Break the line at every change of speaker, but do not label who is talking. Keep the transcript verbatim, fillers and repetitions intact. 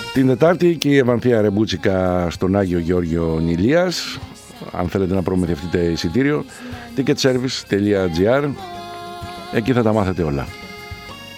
Την Τετάρτη και η Ευανθία Ρεμπούτσικα στον Άγιο Γεώργιο Νηλίας. Αν θέλετε να προμηθευτείτε εισιτήριο, ticketservice τελεία gr, εκεί θα τα μάθετε όλα.